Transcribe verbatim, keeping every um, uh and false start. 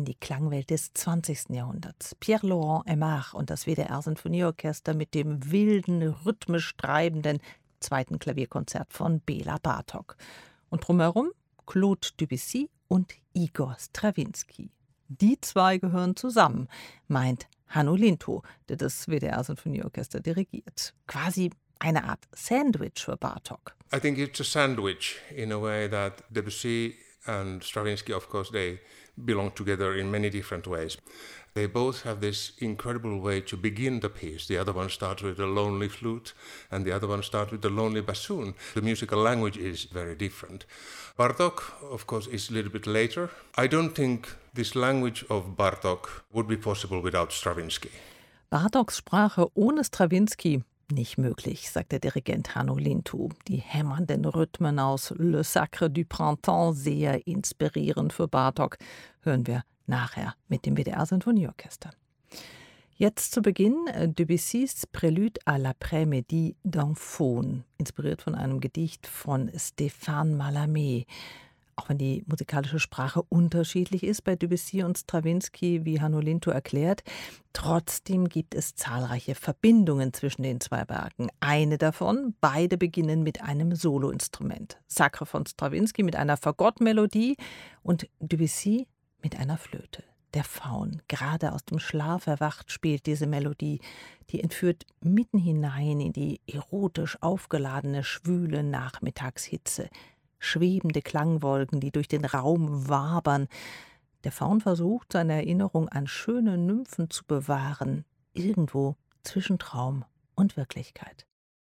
die Klangwelt des zwanzigsten Jahrhunderts. Pierre-Laurent Aimard und das W D R-Sinfonieorchester mit dem wilden, rhythmisch treibenden zweiten Klavierkonzert von Bela Bartok. Und drumherum Claude Debussy und Igor Strawinski. Die zwei gehören zusammen, meint Hanno Lintow, der das W D R-Sinfonieorchester dirigiert. Quasi eine Art Sandwich für Bartok. I think it's a sandwich in a way that Debussy and Stravinsky, of course, they belong together in many different ways. They both have this incredible way to begin the piece. The other one starts with a lonely flute, and the other one starts with a lonely bassoon. The musical language is very different. Bartók, of course, is a little bit later. I don't think this language of Bartók would be possible without Stravinsky. Bartoks Sprache ohne Strawinski nicht möglich, sagt der Dirigent Hanno Lintow. Die hämmernden Rhythmen aus Le Sacre du Printemps, sehr inspirierend für Bartók, hören wir nachher mit dem W D R-Sinfonieorchester. Jetzt zu Beginn Debussys Prélude à l'après-midi d'un faune, inspiriert von einem Gedicht von Stéphane Mallarmé. Auch wenn die musikalische Sprache unterschiedlich ist bei Debussy und Strawinski, wie Hanno Lintow erklärt, trotzdem gibt es zahlreiche Verbindungen zwischen den zwei Werken. Eine davon, beide beginnen mit einem Soloinstrument. Sacre von Strawinski mit einer Fagott-Melodie und Debussy mit einer Flöte. Der Faun, gerade aus dem Schlaf erwacht, spielt diese Melodie, die entführt mitten hinein in die erotisch aufgeladene, schwüle Nachmittagshitze. Schwebende Klangwolken, die durch den Raum wabern. Der Faun versucht, seine Erinnerung an schöne Nymphen zu bewahren, irgendwo zwischen Traum und Wirklichkeit.